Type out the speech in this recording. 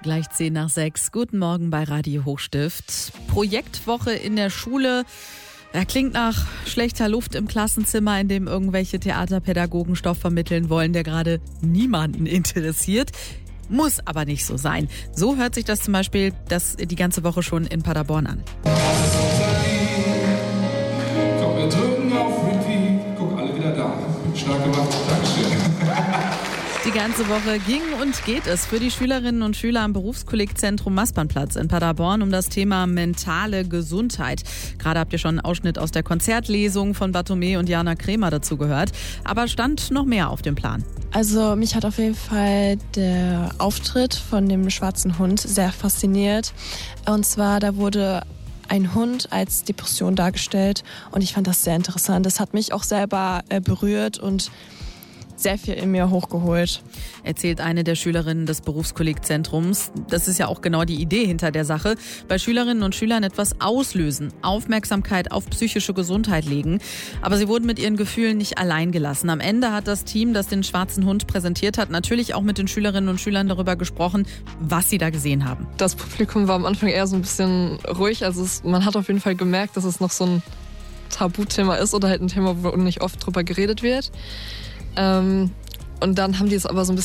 Gleich 10:06. Guten Morgen bei Radio Hochstift. Projektwoche in der Schule. Klingt nach schlechter Luft im Klassenzimmer, in dem irgendwelche Theaterpädagogen Stoff vermitteln wollen, der gerade niemanden interessiert. Muss aber nicht so sein. So hört sich das zum Beispiel die ganze Woche schon in Paderborn an. Komm, wir drücken auf Repeat. Guck, alle wieder da. Stark gemacht. Dankeschön. Die ganze Woche ging und geht es für die Schülerinnen und Schüler am Berufskollegzentrum Maspernplatz in Paderborn um das Thema mentale Gesundheit. Gerade habt ihr schon einen Ausschnitt aus der Konzertlesung von Bartome und Jana Kremer dazu gehört. Aber stand noch mehr auf dem Plan. Also mich hat auf jeden Fall der Auftritt von dem schwarzen Hund sehr fasziniert. Und zwar, da wurde ein Hund als Depression dargestellt und ich fand das sehr interessant. Das hat mich auch selber berührt und sehr viel in mir hochgeholt. Erzählt eine der Schülerinnen des Berufskollegzentrums. Das ist ja auch genau die Idee hinter der Sache. Bei Schülerinnen und Schülern etwas auslösen, Aufmerksamkeit auf psychische Gesundheit legen. Aber sie wurden mit ihren Gefühlen nicht allein gelassen. Am Ende hat das Team, das den schwarzen Hund präsentiert hat, natürlich auch mit den Schülerinnen und Schülern darüber gesprochen, was sie da gesehen haben. Das Publikum war am Anfang eher so ein bisschen ruhig. Also man hat auf jeden Fall gemerkt, dass es noch so ein Tabuthema ist oder halt ein Thema, wo nicht oft drüber geredet wird. Und dann haben die es aber so ein